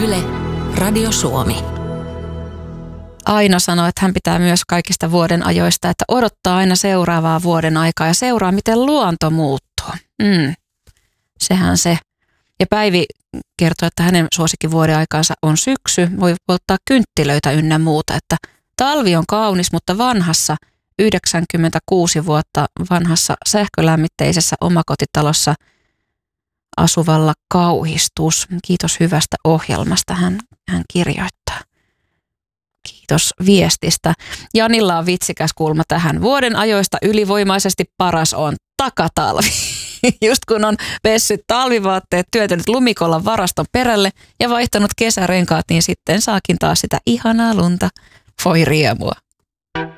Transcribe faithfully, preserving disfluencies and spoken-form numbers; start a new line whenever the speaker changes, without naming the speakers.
Yle, Radio Suomi.
Aina sanoo, että hän pitää myös kaikista vuoden ajoista, että odottaa aina seuraavaa vuoden aikaa ja seuraa, miten luonto muuttuu. Mm. Sehän se. Ja Päivi kertoo, että hänen suosikin vuoden aikaansa on syksy. Voi polttaa kynttilöitä ynnä muuta, että talvi on kaunis, mutta vanhassa yhdeksänkymmentäkuusi vuotta vanhassa sähkölämmitteisessä omakotitalossa asuvalla kauhistus. Kiitos hyvästä ohjelmasta, hän, hän kirjoittaa. Kiitos viestistä. Janilla on vitsikäs kulma tähän. Vuoden ajoista ylivoimaisesti paras on takatalvi. Just kun on pessyt talvivaatteet, työtänyt lumikollan varaston perälle ja vaihtanut kesärenkaat, niin sitten saakin taas sitä ihanaa lunta. Voi riemua.